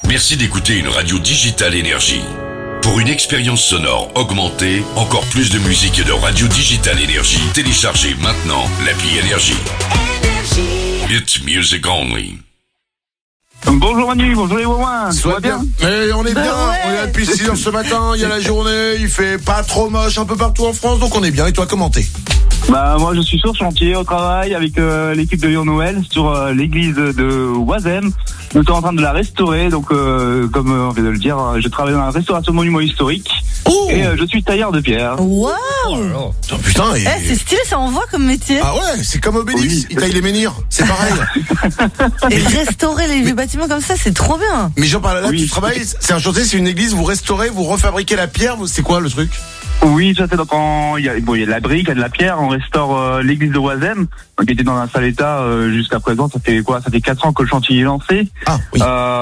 Merci d'écouter une radio digitale Énergie. Pour une expérience sonore augmentée, encore plus de musique et de radio digitale Énergie, téléchargez maintenant l'appli Énergie. It's music only. Bonjour Manu, bonjour les Wouins. Soit bien. Mais on est bien, on est là depuis 6h ce matin, il y a la journée, il fait pas trop moche un peu partout en France, donc on est bien. Et toi, comment t'es ? Bah moi je suis sur chantier au travail avec l'équipe de Lyon Noël sur l'église de Oisem. Nous sommes en train de la restaurer, donc comme on vient de le dire, je travaille dans la restauration de monuments historiques. Oh et je suis tailleur de pierre. Waouh. Oh, putain, c'est stylé, ça envoie comme métier. Ah ouais, c'est comme Obélix, Oui. il taille les menhirs, c'est pareil. Et restaurer les vieux bâtiments comme ça, c'est trop bien. Mais j'en parle là, Oui. tu travailles, c'est un chantier, c'est une église, vous restaurez, vous refabriquez la pierre, c'est quoi le truc ? Oui, ça c'est donc il y a de la brique, il y a de la pierre, on restaure l'église de Oisem, qui était dans un sale état jusqu'à présent. Ça fait 4 ans que le chantier est lancé. Ah oui.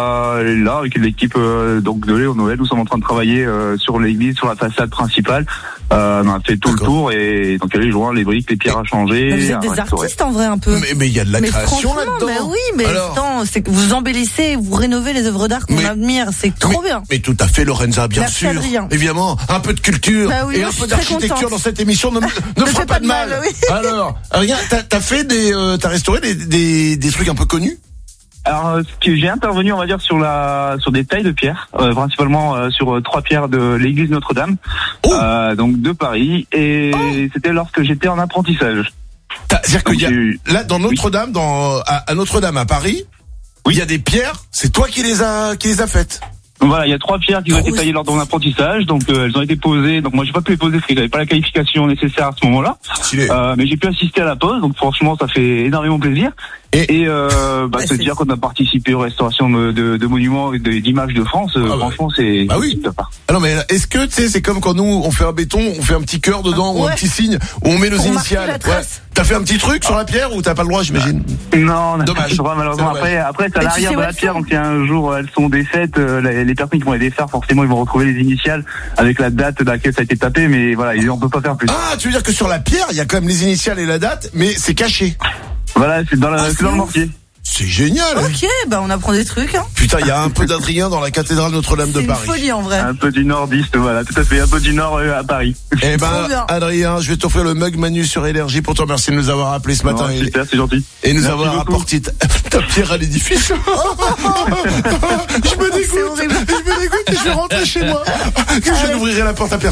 Là avec l'équipe donc de Léon Noël, nous sommes en train de travailler sur l'église, sur la façade principale. On a fait tout le tour et donc il y a les joints, les briques, les pierres à changer. Mais vous êtes à des restaurer. artistes en vrai un peu. Mais il y a de la Mais création franchement, là-dedans. mais oui, mais Alors, attends, c'est que vous embellissez, vous rénovez les œuvres d'art qu'on Mais- admire, c'est trop bien. Mais tout à fait, Lorenza, bien Merci, sûr. Adrien. Évidemment, un peu de culture Bah oui, et moi, un je peu suis très d'architecture contente. dans cette émission ne fera fait pas de mal. oui. Alors, Adrien, t'as fait t'as restauré des trucs un peu connus ? Alors, ce que j'ai intervenu, on va dire, sur des tailles de pierre, principalement sur 3 pierres de l'église Notre-Dame, Oh. donc de Paris, et c'était lorsque j'étais en apprentissage. C'est-à-dire qu'il y a, Donc, là, dans Notre-Dame, à Notre-Dame à Paris, Oui. il y a des pierres, c'est toi qui les as faites. Voilà, il y a 3 pierres qui ont Trop été taillées lors de mon apprentissage, donc elles ont été posées. Donc moi j'ai pas pu les poser parce que j'avais pas la qualification nécessaire à ce moment-là. Stylé. Mais j'ai pu assister à la pose, donc franchement ça fait énormément plaisir. Et- Ouais, se c'est- dire qu'on a participé aux restaurations de monuments et d'images de France, bah. franchement c'est Bah oui. top. Ah non, mais est-ce que, tu sais, c'est comme quand nous, on fait un béton, on fait un petit cœur dedans, ou un Ouais. petit signe, où on met nos Pour marquer initiales. la trace. T'as fait un petit truc sur la pierre ou t'as pas le droit, j'imagine? Non, on a Dommage. pas le droit, malheureusement. C'est dommage. Après c'est à Mais tu l'arrière sais de où la elles pierre, sont. donc si un jour elles sont défaites, les personnes qui vont les défaire, forcément ils vont retrouver les initiales avec la date à laquelle ça a été tapé, mais voilà, on peut pas faire plus. Ah, tu veux dire que sur la pierre, il y a quand même les initiales et la date, mais c'est caché. Voilà, c'est dans Ah, c'est c'est dans le ouf. mortier. C'est génial. Ok, bah on apprend des trucs. Hein. Putain, il y a un peu d'Adrien dans la cathédrale Notre-Dame de C'est une Paris. folie en vrai. Un peu du nordiste, voilà, tout à fait, un peu du nord à Paris. Eh Trop ben, bien. Adrien, je vais t'offrir le mug Manu sur Énergie pour te remercier de nous avoir appelés ce matin Oh, super, c'est gentil. et nous Merci avoir beaucoup. apporté ta pierre à l'édifice. Je me C'est dégoûte, horrible. je vais rentrer chez moi. Je n'ouvrirai la porte à personne.